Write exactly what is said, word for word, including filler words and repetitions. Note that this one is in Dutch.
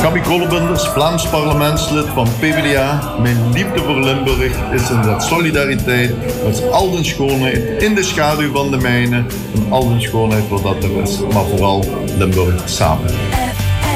Gabby Kollebunders, Vlaams parlementslid van P V D A. Mijn liefde voor Limburg is inderdaad solidariteit met al de schoonheid in de schaduw van de mijnen en al de schoonheid wat dat er is, maar vooral Limburg samen.